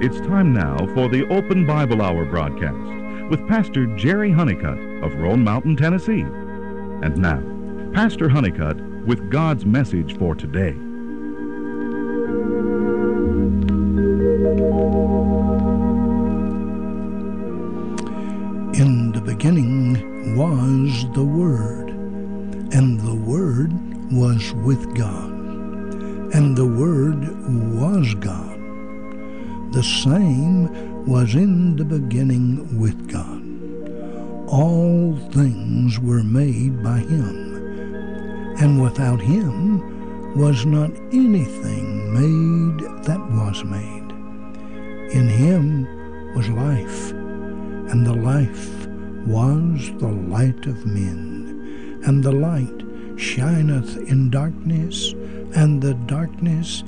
It's time now for the Open Bible Hour broadcast with Pastor Jerry Honeycutt of Roan Mountain, Tennessee. And now, Pastor Honeycutt with God's message for today. In the beginning was the Word, and the Word was with God, and the Word was God. The same was in the beginning with God. All things were made by Him, and without Him was not anything made that was made. In Him was life, and the life was the light of men. And the light shineth in darkness, and the darkness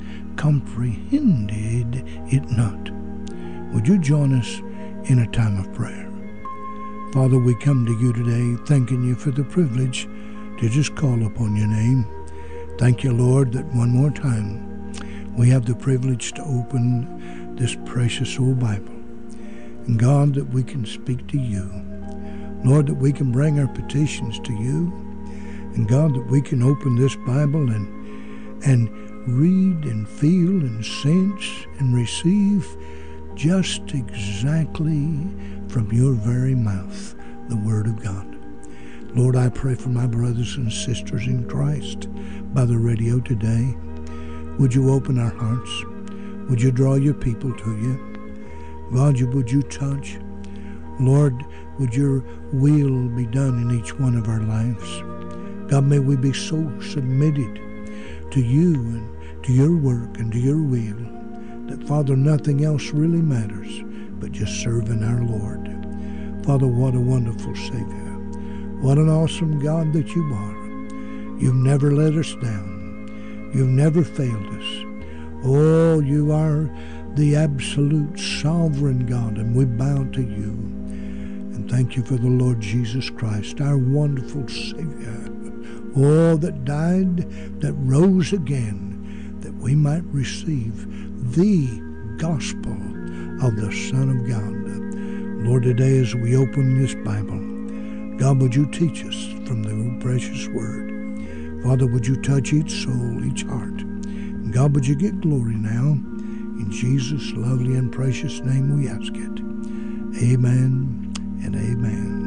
comprehended it not. Would you join us in a time of prayer? Father, we come to you today thanking you for the privilege to just call upon your name. Thank you, Lord, that one more time we have the privilege to open this precious old Bible. And God, that we can speak to you. Lord, that we can bring our petitions to you. And God, that we can open this Bible and read and feel and sense and receive just exactly from your very mouth the Word of God. Lord, I pray for my brothers and sisters in Christ by the radio today. Would you open our hearts? Would you draw your people to you? God, would you touch? Lord, would your will be done in each one of our lives? God, may we be so submitted to you and to your work and to your will that, Father, nothing else really matters but just serving our Lord. Father, what a wonderful Savior. What an awesome God that you are. You've never let us down. You've never failed us. Oh, you are the absolute sovereign God, and we bow to you. And thank you for the Lord Jesus Christ, our wonderful Savior. Oh, that died, that rose again, that we might receive the gospel of the Son of God. Lord, today as we open this Bible, God, would you teach us from the precious Word? Father, would you touch each soul, each heart? And God, would you get glory now? In Jesus' lovely and precious name we ask it. Amen and amen.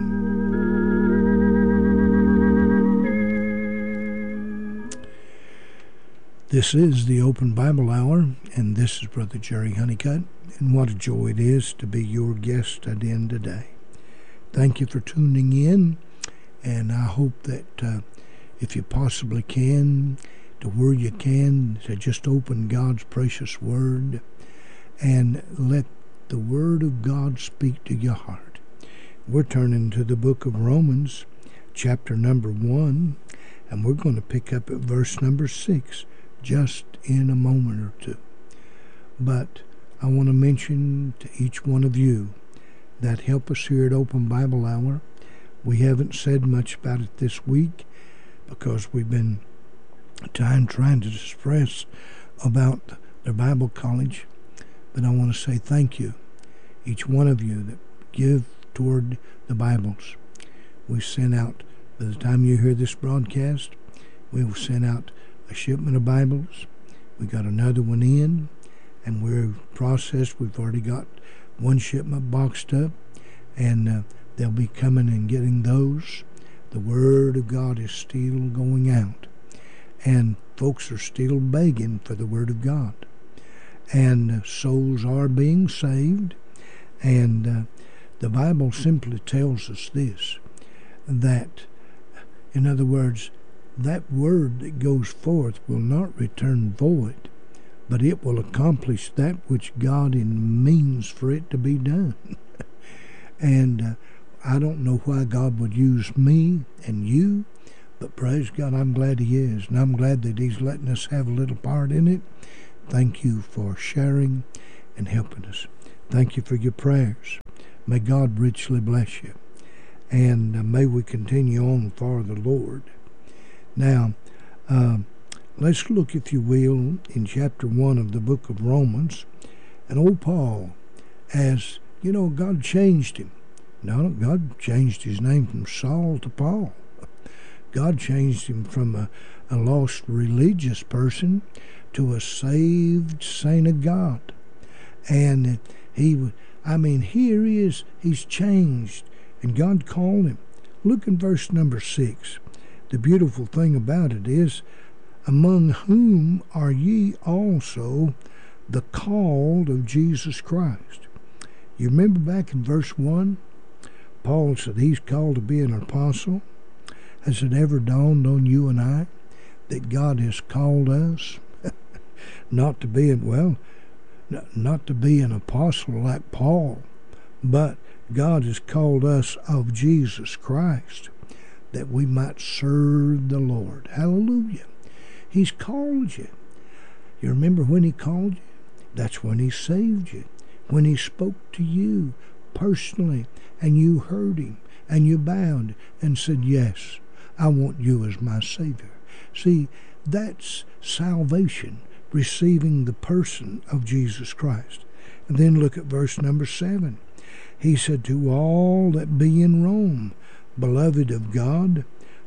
This is the Open Bible Hour, and this is Brother Jerry Honeycutt, and what a joy it is to be your guest again today. Thank you for tuning in, and I hope that if you possibly can, to where you can, to just open God's precious Word and let the Word of God speak to your heart. We're turning to the book of Romans, chapter number 1, and we're going to pick up at verse number 6. Just in a moment or two. But I want to mention to each one of you that help us here at Open Bible Hour. We haven't said much about it this week because we've been trying to express about the Bible College. But I want to say thank you, each one of you that give toward the Bibles. We sent out, by the time you hear this broadcast, we will send out a shipment of Bibles. We got another one in, and we're processed. We've already got one shipment boxed up, and they'll be coming and getting those. The Word of God is still going out, and folks are still begging for the Word of God, and souls are being saved. And the Bible simply tells us this, that, in other words, that word that goes forth will not return void, but it will accomplish that which God means for it to be done. And I don't know why God would use me and you, but praise God, I'm glad He is, and I'm glad that He's letting us have a little part in it. Thank you for sharing and helping us. Thank you for your prayers. May God richly bless you, and may we continue on for the Lord. Now, let's look, if you will, in chapter 1 of the book of Romans. And old Paul as, God changed him. No, God changed his name from Saul to Paul. God changed him from a lost religious person to a saved saint of God. And here he is, he's changed, and God called him. Look in verse number 6. The beautiful thing about it is, among whom are ye also the called of Jesus Christ. You remember back in verse 1, Paul said he's called to be an apostle. Has it ever dawned on you and I that God has called us not to be an apostle like Paul, but God has called us of Jesus Christ that we might serve the Lord. Hallelujah. He's called you. You remember when he called you? That's when he saved you. When he spoke to you personally, and you heard him, and you bowed and said, yes, I want you as my Savior. See, that's salvation, receiving the person of Jesus Christ. And then look at verse number 7. He said, to all that be in Rome, beloved of God,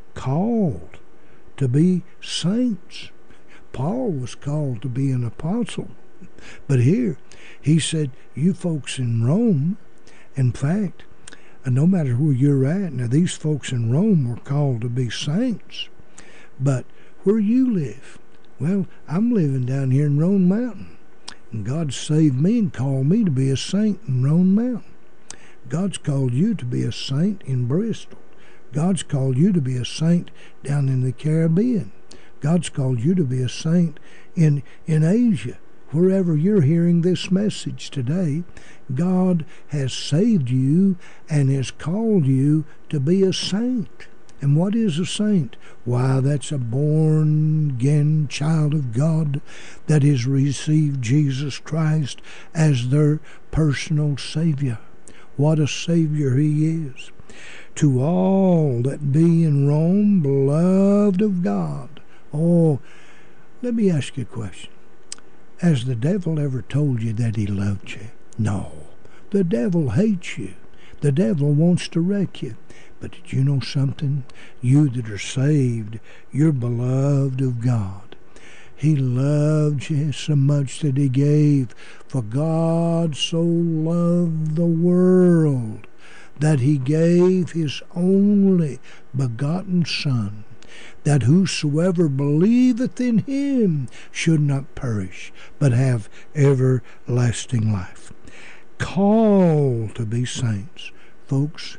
called to be saints. Paul was called to be an apostle. But here, he said, you folks in Rome, in fact, no matter where you're at, now these folks in Rome were called to be saints. But where you live, well, I'm living down here in Roan Mountain. And God saved me and called me to be a saint in Roan Mountain. God's called you to be a saint in Bristol. God's called you to be a saint down in the Caribbean. God's called you to be a saint in Asia. Wherever you're hearing this message today, God has saved you and has called you to be a saint. And what is a saint? Why, that's a born-again child of God that has received Jesus Christ as their personal Savior. What a Savior he is. To all that be in Rome, beloved of God. Oh, let me ask you a question. Has the devil ever told you that he loved you? No. The devil hates you. The devil wants to wreck you. But did you know something? You that are saved, you're beloved of God. He loved you so much that he gave. For God so loved the world that he gave his only begotten Son, that whosoever believeth in him should not perish, but have everlasting life. Called to be saints. Folks,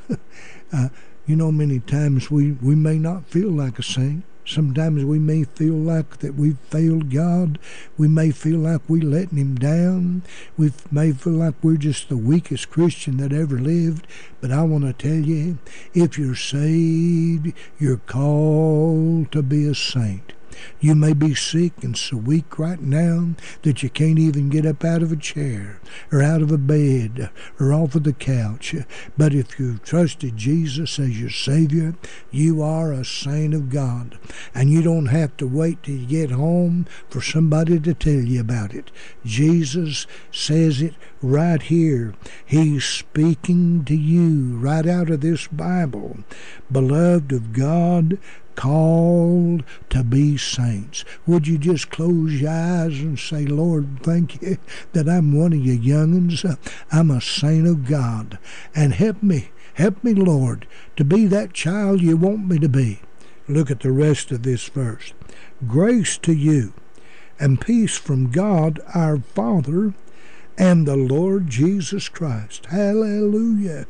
many times we may not feel like a saint. Sometimes we may feel like that we've failed God. We may feel like we letting him down. We may feel like we're just the weakest Christian that ever lived. But I want to tell you, if you're saved, you're called to be a saint. You may be sick and so weak right now that you can't even get up out of a chair or out of a bed or off of the couch. But if you've trusted Jesus as your Savior, you are a saint of God. And you don't have to wait till you get home for somebody to tell you about it. Jesus says it right here. He's speaking to you right out of this Bible. Beloved of God, called to be saints. Would you just close your eyes and say, Lord, thank you that I'm one of your young'uns. I'm a saint of God. And help me, Lord, to be that child you want me to be. Look at the rest of this verse. Grace to you and peace from God our Father and the Lord Jesus Christ. Hallelujah.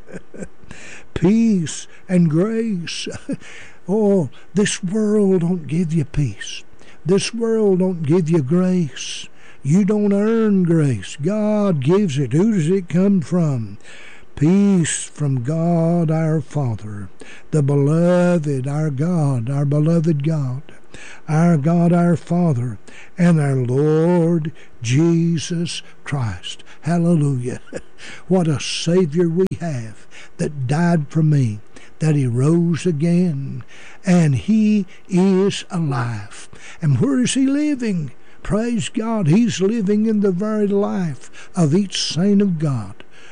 Peace and grace. Oh, this world don't give you peace. This world don't give you grace. You don't earn grace. God gives it. Who does it come from? Peace from God our Father, the beloved, our God, our beloved God, our Father, and our Lord Jesus Christ. Hallelujah. What a Savior we have that died for me, that he rose again, and he is alive. And where is he living? Praise God, he's living in the very life of each saint of God.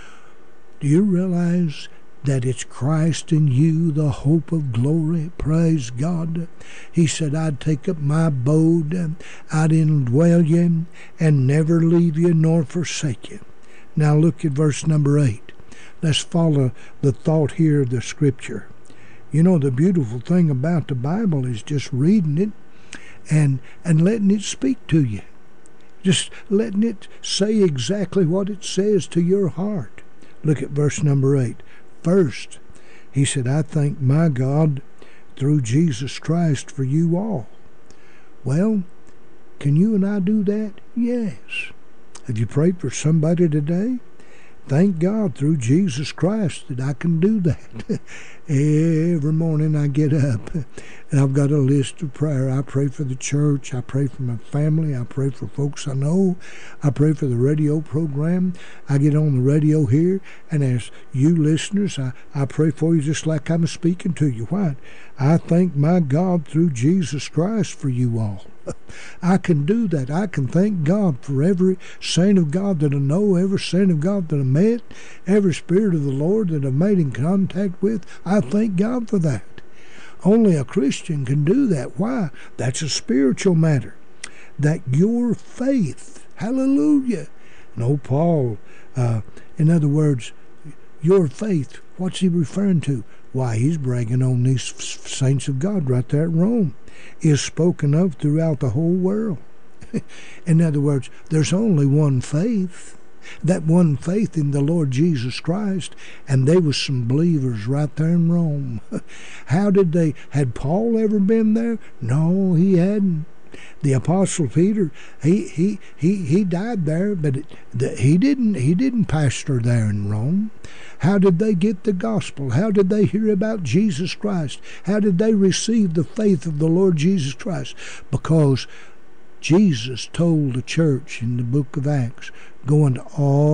Do you realize that it's Christ in you, the hope of glory? Praise God. He said, I'd take up my abode, I'd indwell you, and never leave you nor forsake you. Now look at verse number 8. Let's follow the thought here of the Scripture. You know, the beautiful thing about the Bible is just reading it and letting it speak to you. Just letting it say exactly what it says to your heart. Look at verse number 8. First, he said, I thank my God through Jesus Christ for you all. Well, can you and I do that? Yes. Have you prayed for somebody today? Thank God through Jesus Christ that I can do that. Every morning I get up and I've got a list of prayer. I pray for the church. I pray for my family. I pray for folks I know. I pray for the radio program. I get on the radio here, and as you listeners, I pray for you just like I'm speaking to you. Why? I thank my God through Jesus Christ for you all. I can do that. I can thank God for every saint of God that I know, every saint of God that I met, every Spirit of the Lord that I've made in contact with. I thank God for that. Only a Christian can do that. Why? That's a spiritual matter. That your faith, hallelujah. No, Paul, in other words, your faith, what's he referring to? Why, he's bragging on these saints of God right there at Rome, is spoken of throughout the whole world. In other words, there's only one faith. That one faith in the Lord Jesus Christ, and they was some believers right there in Rome. How did they? Had Paul ever been there? No, he hadn't. The Apostle Peter, he died there, but he didn't pastor there in Rome. How did they get the gospel? How did they hear about Jesus Christ? How did they receive the faith of the Lord Jesus Christ? Because Jesus told the church in the book of Acts, go into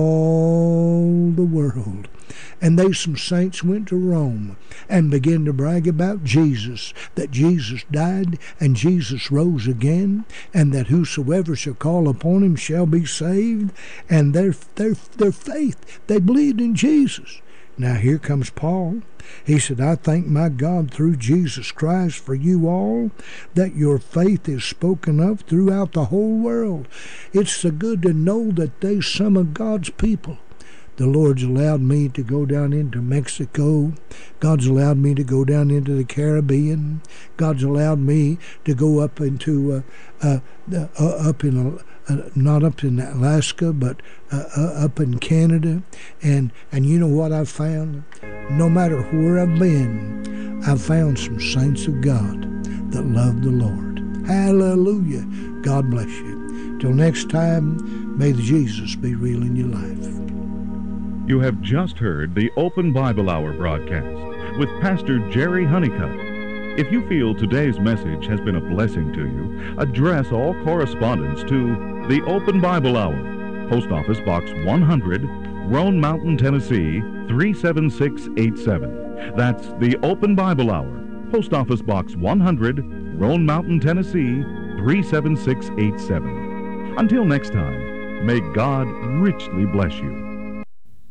all the world. And some saints went to Rome and began to brag about Jesus, that Jesus died and Jesus rose again, and that whosoever shall call upon him shall be saved. And their faith, they believed in Jesus. Now here comes Paul. He said, I thank my God through Jesus Christ for you all, that your faith is spoken of throughout the whole world. It's so good to know that there's some of God's people. The Lord's allowed me to go down into Mexico. God's allowed me to go down into the Caribbean. God's allowed me to go up into not up in Alaska, but up in Canada. And you know what I've found? No matter where I've been, I've found some saints of God that love the Lord. Hallelujah. God bless you. Till next time, may the Jesus be real in your life. You have just heard the Open Bible Hour broadcast with Pastor Jerry Honeycutt. If you feel today's message has been a blessing to you, address all correspondence to the Open Bible Hour, Post Office Box 100, Roan Mountain, Tennessee 37687. That's the Open Bible Hour, Post Office Box 100, Roan Mountain, Tennessee 37687. Until next time, may God richly bless you.